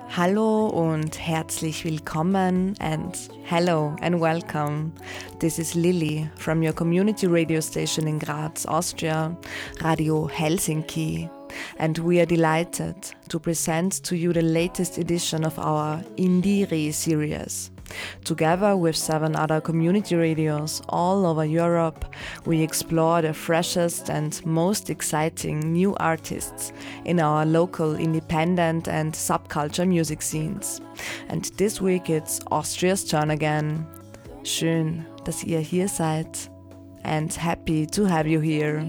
Hallo und herzlich willkommen and hello and welcome. This is Lily from your community radio station in Graz, Austria, Radio Helsinki. And we are delighted to present to you the latest edition of our Indiri series. Together with 7 other community radios all over Europe, we explore the freshest and most exciting new artists in our local independent and subculture music scenes. And this week it's Austria's turn again. Schön, dass ihr hier seid and happy to have you here.